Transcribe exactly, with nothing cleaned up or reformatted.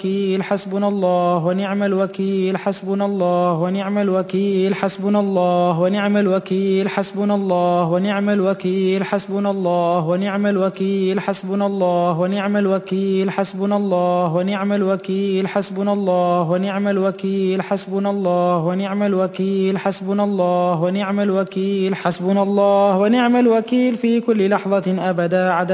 الوكيل حسبنا الله ونعم الوكيل حسبنا الله ونعم الوكيل حسبنا الله ونعم الوكيل حسبنا الله ونعم الوكيل حسبنا الله ونعم الوكيل حسبنا الله ونعم الوكيل حسبنا الله ونعم الوكيل حسبنا الله ونعم الوكيل حسبنا الله ونعم الوكيل حسبنا الله ونعم الوكيل حسبنا الله ونعم الوكيل في كل لحظة أبدا عدد